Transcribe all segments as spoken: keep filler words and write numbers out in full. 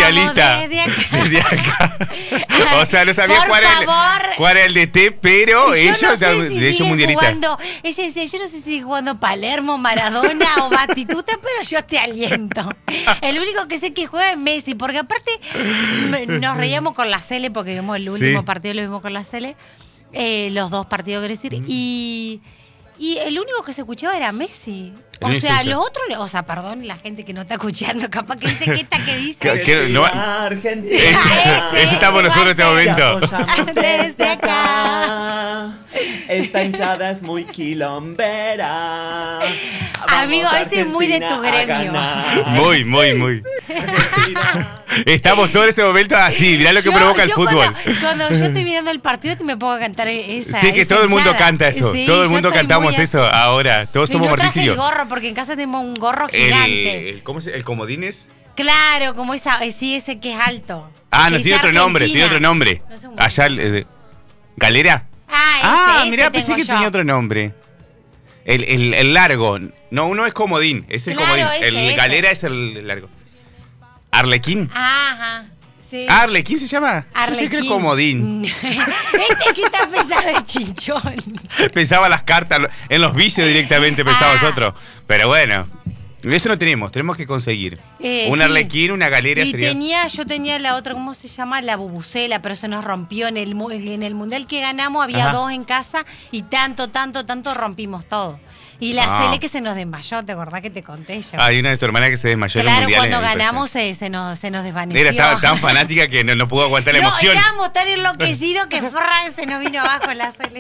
mundialista. Desde acá. Desde acá. O sea, no sabía Por cuál era, el, favor. cuál era el D T, pero Yo ellos no sé de si hecho sigue mundialista. jugando, ella decía, yo no sé si sigue jugando Palermo, Maradona o Batistuta, pero yo te aliento. El único que sé que juega es Messi, porque aparte nos reíamos con la Cele, porque vimos el último Sí. partido, lo vimos con la Cele, eh, los dos partidos, quiero decir, y... Y el único que se escuchaba era Messi. O El sea, único. los otros, o sea, perdón, la gente que no está escuchando, capaz que dice que esta que dice. Que- que no- Argentina. Ese, ese, ese estamos ese nosotros en este va a momento. Apoyamos Desde desde acá. Esta hinchada es muy quilombera. Vamos, Amigo, ese es muy de tu Argentina, a gremio. ganar. Muy, muy, muy. Argentina. Estamos todos en ese momento así. Mirá lo que Yo- provoca el yo fútbol. Cuando, cuando yo estoy mirando el partido, me puedo cantar esa. Sí, que esa todo el mundo hinchada. canta eso. Sí, todo el yo mundo estoy cantamos muy eso así. ahora. Todos Y somos no traje Martín y el yo. gorro, porque en casa tenemos un gorro El, gigante. el- ¿Cómo se ¿El comodines? Claro, como esa, eh, sí, ese que es alto. Ah, Que no, es tiene otro nombre, tiene Argentina. otro nombre. No sé cómo- Allá, eh, ¿Galera? Ah, ese, Ah, ese mirá, pensé tengo que yo. tenía otro nombre. El, el, el largo. No, uno es comodín, es el Claro, comodín. ese, el ese. galera es el largo. ¿Arlequín? Ajá, sí. Ah, ¿Arlequín se llama? Yo sé que el Arlequín. comodín. Este que está pesado de chinchón. Pensaba las cartas, en los vicios directamente pensaba Ah. nosotros. Pero bueno, eso no tenemos, tenemos que conseguir. Eh, un sí. arlequín, una galera Y sería. tenía, yo tenía la otra, ¿cómo se llama? La bubucela, pero se nos rompió en el, mu- en el mundial que ganamos, había Ajá. dos en casa y tanto, tanto, tanto rompimos todo. Y la Ah. Cele que se nos desmayó, ¿te acordás que te conté yo? Hay una de tu hermana que se desmayó en el Claro, mundial. cuando en el ganamos se, se, nos, se nos desvaneció. Era tan, tan fanática que no, no pudo aguantar la No, emoción. estábamos tan enloquecidos que Fran se nos vino abajo la Cele.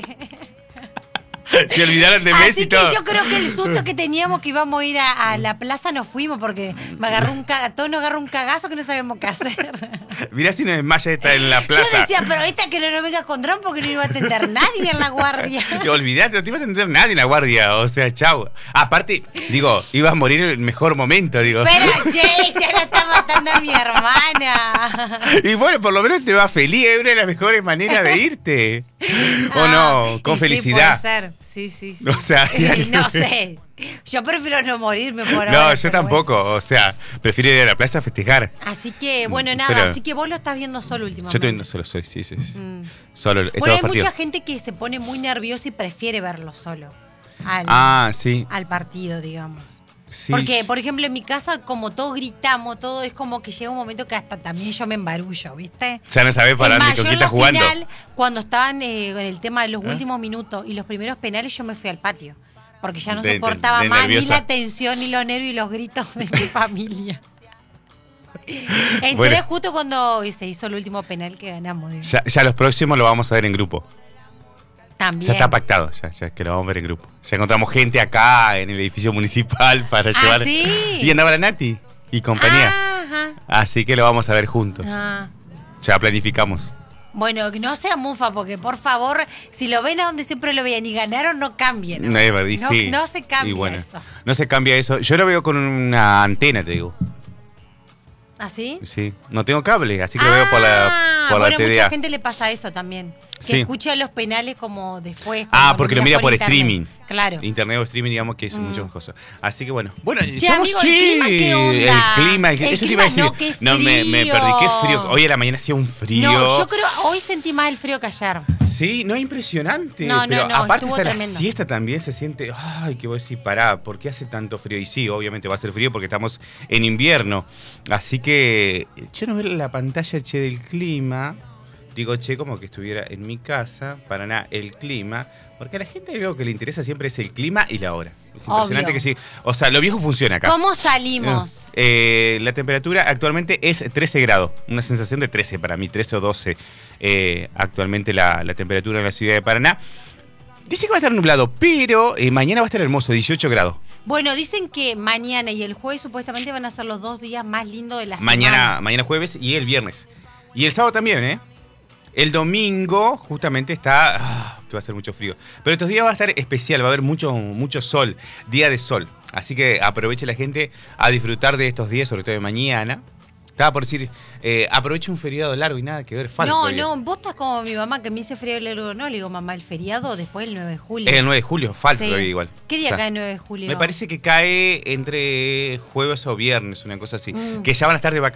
Se olvidaron de Messi Así y que todo. yo creo que el susto que teníamos que íbamos a ir a, a la plaza nos fuimos porque me agarró un caga, todos nos agarró un cagazo que no sabíamos qué hacer. Mirá si no desmaya esta en la plaza. Yo decía, pero esta que no nos venga con dron porque no iba a atender nadie en la guardia. Te olvidate, no te iba a atender nadie en la guardia. O sea, chau. Aparte, digo, ibas a morir en el mejor momento, digo. Pero, che, ya la está matando a mi hermana. Y bueno, por lo menos te vas feliz. Es una de las mejores maneras de irte. ¿O Ah, no? Con y felicidad. Sí, puede ser. Sí, sí, sí. O sea, Eh, ya- no sé. Yo prefiero no morirme por No, ahora, yo pero tampoco. O sea, prefiero ir a la plaza a festejar. bueno. Así que, bueno, nada. Pero- así que vos lo estás viendo solo últimamente. Yo también no solo soy, sí, sí. sí. Mm. Solo estos Bueno, dos hay mucha partidos. gente que se pone muy nerviosa y prefiere verlo solo. Al, Ah, sí. al partido, digamos. Sí. Porque, por ejemplo, en mi casa, como todos gritamos, todo es como que llega un momento que hasta también yo me embarullo, ¿viste? Ya no sabés para Es dónde, más, con yo quién en la estás jugando. final, cuando estaban eh, con el tema de los ¿Eh? últimos minutos y los primeros penales, yo me fui al patio. Porque ya no De- de- soportaba de más nerviosa. ni la tensión, ni los nervios y los gritos de mi familia. Entré Bueno. justo cuando se hizo el último penal que ganamos. digo. Ya, ya los próximos lo vamos a ver en grupo. También. Ya está pactado, ya, ya que lo vamos a ver en grupo. Ya encontramos gente acá en el edificio municipal para Ah, llevar. ¿sí? Y andaba la Nati y compañía. Ajá. Así que lo vamos a ver juntos. Ah. Ya planificamos. Bueno, que no sea mufa, porque por favor, si lo ven a donde siempre lo veían y ganaron, no cambien. ¿no? No, es verdad, y no, sí. no se cambia Y bueno, eso. no se cambia eso. Yo lo veo con una antena, te digo. ¿Así? Sí. No tengo cable, así que lo veo por la, por bueno, la T D mucha A. gente le pasa eso también. Que Sí. escucha los penales como después. Ah, cuando porque lo miras mira por internet. streaming. Claro. Internet o streaming, digamos que es Mm. muchas cosas. Así que bueno. Bueno, Che, estamos amigo, ¿el sí, clima qué onda? El clima, el- El eso te clima, iba a decir. no, qué No, me, me frío. perdí, qué frío. Hoy a la mañana hacía un frío. No, yo creo, hoy sentí más el frío que ayer. Sí, no, impresionante. No, no, pero no, aparte estuvo hasta la tremendo. siesta también se siente, ay, que voy a decir, pará, ¿por qué hace tanto frío? Y sí, obviamente va a ser frío porque estamos en invierno. Así que yo no veo la pantalla, che, del clima. Digo, che, como que estuviera en mi casa, para nada, el clima. Porque a la gente algo que le interesa siempre es el clima y la hora. Es impresionante Obvio. que sí. O sea, lo viejo funciona acá. ¿Cómo salimos? Eh, la temperatura actualmente es trece grados, una sensación de trece para mí, trece o doce eh, actualmente la, la temperatura en la ciudad de Paraná. Dice que va a estar nublado, pero eh, mañana va a estar hermoso, dieciocho grados. Bueno, dicen que mañana y el jueves supuestamente van a ser los dos días más lindos de la Mañana, semana. mañana jueves y el viernes. Y el sábado también, ¿eh? El domingo justamente está, ah, que va a ser mucho frío. Pero estos días va a estar especial, va a haber mucho, mucho sol, día de sol. Así que aproveche la gente a disfrutar de estos días, sobre todo de mañana. Estaba por decir, eh, aproveche un feriado largo y nada que ver falta. No, todavía. no, vos estás como mi mamá que me dice frío y le digo, no, le digo, mamá, el feriado después del nueve de julio. Es el nueve de julio, falta Sí. todavía igual. ¿Qué día O sea, cae el nueve de julio? Me parece que cae entre jueves o viernes, una cosa así. Mm. Que ya van a estar de vacaciones.